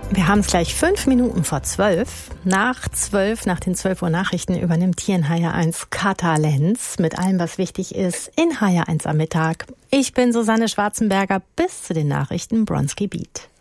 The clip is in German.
Wir haben es gleich 5 Minuten vor 12. Nach den 12 Uhr Nachrichten übernimmt hier in HR1 Kata Lenz mit allem, was wichtig ist, in HR1 am Mittag. Ich bin Susanne Schwarzenberger, bis zu den Nachrichten Bronski Beat.